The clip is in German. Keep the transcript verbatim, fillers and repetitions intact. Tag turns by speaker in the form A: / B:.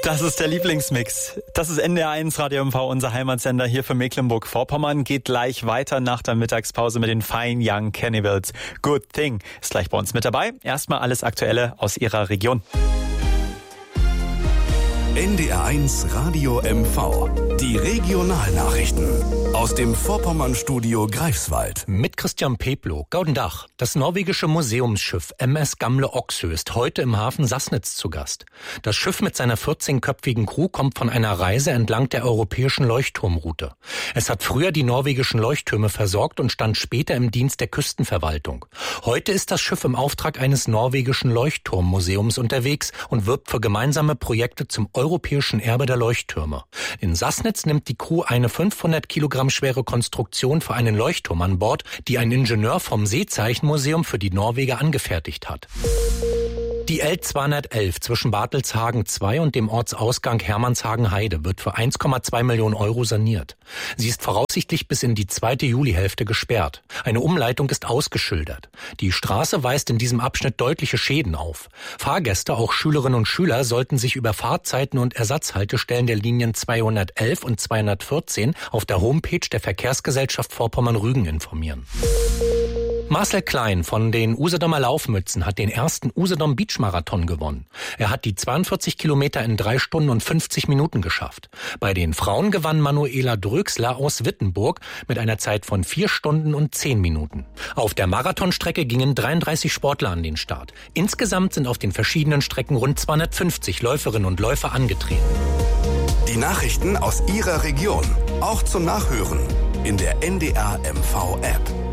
A: Das ist der Lieblingsmix. Das ist N D R eins Radio M V, unser Heimatsender hier für Mecklenburg-Vorpommern. Geht gleich weiter nach der Mittagspause mit den Fine Young Cannibals. Good Thing ist gleich bei uns mit dabei. Erstmal alles Aktuelle aus Ihrer Region.
B: N D R eins Radio M V. Die Regionalnachrichten aus dem Vorpommern-Studio Greifswald.
C: Mit Christian Peplo. Gauden Dach. Das norwegische Museumsschiff M S Gamle Oksø ist heute im Hafen Sassnitz zu Gast. Das Schiff mit seiner vierzehnköpfigen Crew kommt von einer Reise entlang der europäischen Leuchtturmroute. Es hat früher die norwegischen Leuchttürme versorgt und stand später im Dienst der Küstenverwaltung. Heute ist das Schiff im Auftrag eines norwegischen Leuchtturmmuseums unterwegs und wirbt für gemeinsame Projekte zum europäischen Erbe der Leuchttürme. In Sassnitz nimmt die Crew eine fünfhundert Kilogramm schwere Konstruktion für einen Leuchtturm an Bord, die ein Ingenieur vom Seezeichenmuseum für die Norweger angefertigt hat. Die L zweihundertelf zwischen Bartelshagen zwei und dem Ortsausgang Hermannshagen-Heide wird für eins Komma zwei Millionen Euro saniert. Sie ist voraussichtlich bis in die zweite Julihälfte gesperrt. Eine Umleitung ist ausgeschildert. Die Straße weist in diesem Abschnitt deutliche Schäden auf. Fahrgäste, auch Schülerinnen und Schüler, sollten sich über Fahrzeiten und Ersatzhaltestellen der Linien zweihundertelf und zweihundertvierzehn auf der Homepage der Verkehrsgesellschaft Vorpommern-Rügen informieren. Marcel Klein von den Usedomer Laufmützen hat den ersten Usedom Beach Marathon gewonnen. Er hat die zweiundvierzig Kilometer in drei Stunden und fünfzig Minuten geschafft. Bei den Frauen gewann Manuela Dröxler aus Wittenburg mit einer Zeit von vier Stunden und zehn Minuten. Auf der Marathonstrecke gingen dreiunddreißig Sportler an den Start. Insgesamt sind auf den verschiedenen Strecken rund zweihundertfünfzig Läuferinnen und Läufer angetreten.
B: Die Nachrichten aus Ihrer Region, auch zum Nachhören in der N D R M V App.